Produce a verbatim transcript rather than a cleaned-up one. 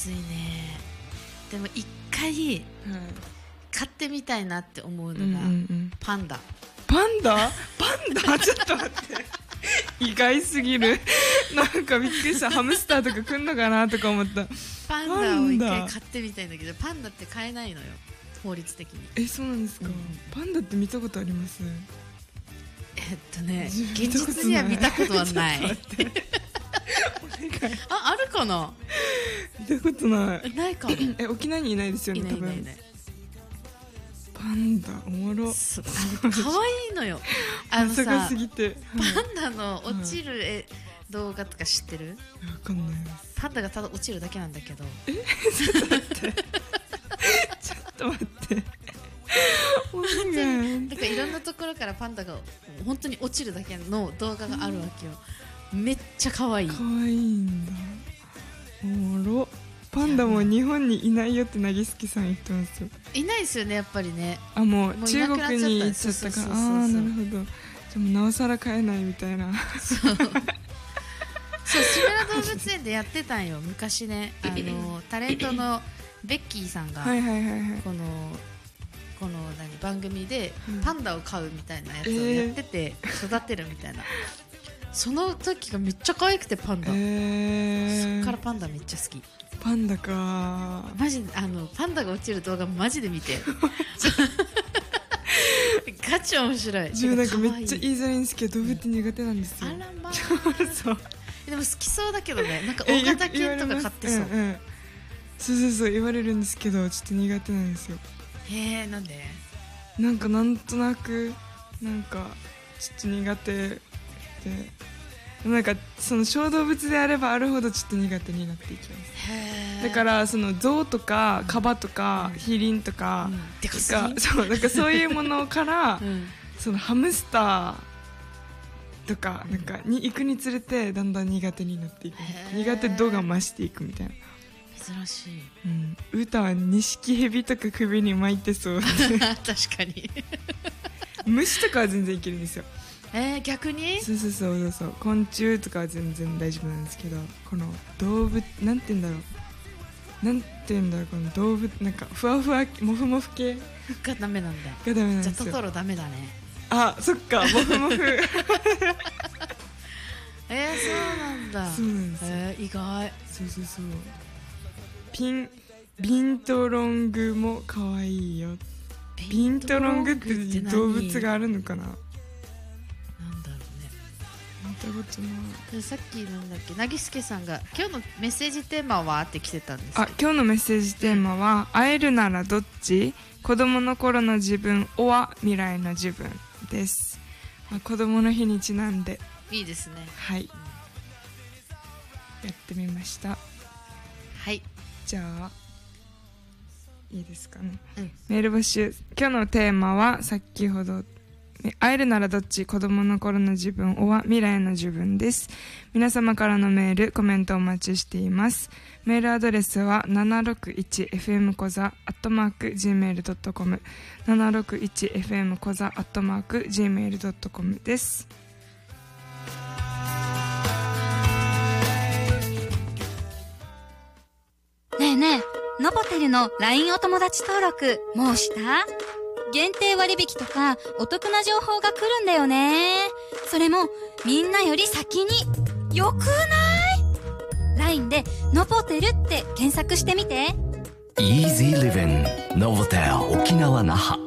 ついね。でも一回、はい、買ってみたいなって思うのが、うんうんうん、パンダ。 パンダパンダちょっと待って意外すぎるなんかびっくりした。ハムスターとか来んのかなとか思った。 パンダを一回買ってみたいんだけど、パンダって買えないのよ、法律的に。 え、そうなんですか、うん、パンダって見たことあります？ えっとね、現実には見たことはないあ、あるかな。 見たことない。 ないかもえ、沖縄にいないですよね。 いないいないいない。 パンダおもろ。 可愛いのよ。あのさ、 すぎて、 パンダの落ちる絵、はい、動画とか知ってる？ わかんないです。 パンダがただ落ちるだけなんだけど。 え、ちょっと待ってちょっと待って本当にだからいろんなところからパンダが本当に落ちるだけの動画があるわけよ。めっちゃ可愛い。 可愛いんだ。おもろ。パンダも日本にいないよってなぎすきさん言ってますよ。 いないですよね、やっぱりね。 あ、もう中国に行っちゃったから。ああ、なるほど。じゃあもうなおさら飼えないみたいな。 そうそう、志村動物園でやってたんよ昔ね。あのタレントのベッキーさんがこのこの何番組でパンダを飼うみたいなやつをやってて、育てるみたいな。その時がめっちゃ可愛くてパンダ、えー、そっからパンダめっちゃ好き。 パンダか。 マジあのパンダが落ちる動画マジで見てガチ面白い。 自分なんかめっちゃ言いづらいんですけど動物苦手なんですよ。 あらまあそうでも好きそうだけどね。なんか大型犬とか飼ってそう、うんうん、 そうそうそう言われるんですけどちょっと苦手なんですよ。 へえ、なんで？ なんかなんとなくなんかちょっと苦手で、なんかその小動物であればあるほどちょっと苦手になっていきます。へー。だからその象とかカバとかヒリンとか、うんうん、でかすぎん。そう、なんかそういうものから、うん、そのハムスターとかなんかに行くにつれてだんだん苦手になっていく。苦手度が増していくみたいな。 珍しい。 うん、歌はニシキヘビとか首に巻いてそう確かに虫とかは全然いけるんですよ。 えー、逆に？ そうそうそうそうそう、昆虫とかは全然大丈夫なんですけど、この動物なんて言うんだろうなんて言うんだろうこの動物なんかふわふわモフモフ系がダメなんだ。 がダメなんですよ。 じゃあトトロダメだね。 あ、そっか、モフモフえー、そうなんだ。 そうなんですよ、 えー、意外。 そうそうそう。ピンビントロングも可愛いよ。ビントロングって動物があるのかな。なんだろうね。 見たことない。 さっきなんだっけ、なぎすけさんが今日のメッセージテーマはって来てたんです。 あ、今日のメッセージテーマは会えるならどっち？子供の頃の自分おは未来の自分です。まあ、子供の日にちなんでいいですね。 はい、うん、やってみました。 はい、 じゃあいいですかね、 うん、 メール募集。今日のテーマは先ほど会えるならどっち？子供の頃の自分おは未来の自分です。皆様からのメールコメントお待ちしています。メールアドレスは ななろくいちエフエム コザ アットマーク ジーメールドットコム ななろくいちエフエム コザ アットマーク ジーメールドットコム です。 ねえねえ、ノボテルの ライン お友達登録もうした？限定割引とかお得な情報が来るんだよね。それもみんなより先に。よくない？ ライン でノボテルって検索してみて。 Easy Living ノボテル沖縄那覇